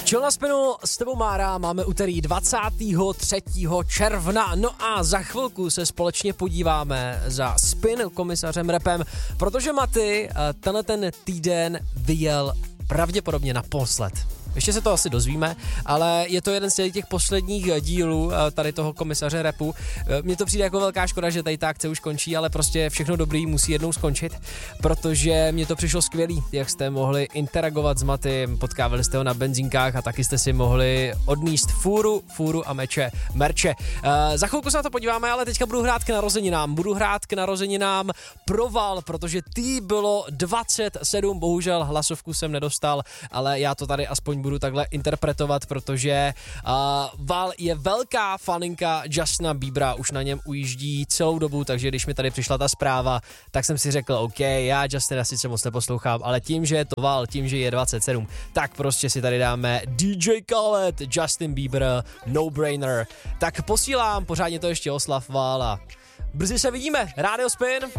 Chill na Spinu, s tebou Mára, máme úterý 23. června, no a za chvilku se společně podíváme za Spin komisařem Repem, protože Maty tenhle ten týden vyjel pravděpodobně naposled. Ještě se to asi dozvíme, ale je to jeden z těch posledních dílů tady toho komisaře Repu. Mně to přijde jako velká škoda, že tady ta akce už končí, ale prostě všechno dobrý musí jednou skončit, protože mně to přišlo skvělý, jak jste mohli interagovat s Matym, potkávali jste ho na benzínkách a taky jste si mohli odníst fůru a merče. Za chvilku se na to podíváme, ale teďka budu hrát k narozeninám Proval, protože tý bylo 27, bohužel hlasovku jsem nedostal, ale já to tady aspoň budu takhle interpretovat, protože Val je velká faninka Justina Biebera, už na něm ujíždí celou dobu, takže když mi tady přišla ta zpráva, tak jsem si řekl, OK, já Justina sice moc neposlouchám, ale tím, že je to Val, tím, že je 27, tak prostě si tady dáme DJ Khaled, Justin Bieber, No Brainer. Tak posílám, pořádně to ještě oslav Val a brzy se vidíme, Radio Spin.